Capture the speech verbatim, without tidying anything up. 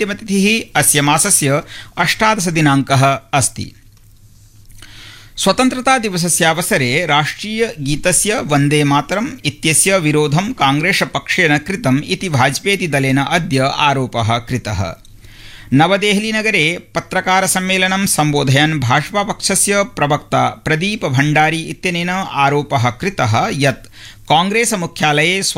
अन्तिमतिथिः अस्य मासस्य अष्टादश दिनाङ्कः अस्ति। स्वतन्त्रता दिवसस्यावसरे राष्ट्रियगीतस्य वन्दे मातरम् इत्यस्य विरोधं कांग्रेसपक्षेन कृतम् इति भाजपेति दलेन अद्य आरोपः कृतः। नवदेहलीनगरे पत्रकारसम्मेलनं सम्बोधयन् भाजपापक्षस्य प्रवक्ता प्रदीप भण्डारी इत्यनेन आरोपः कृतः यत् कांग्रेसमुख्यालये